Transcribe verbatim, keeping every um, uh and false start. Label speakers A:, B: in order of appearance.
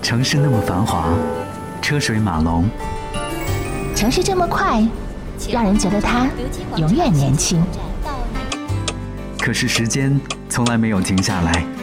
A: 城市那么繁华，车水马龙，
B: 城市这么快，让人觉得它永远年轻。
A: 可是时间从来没有停下来。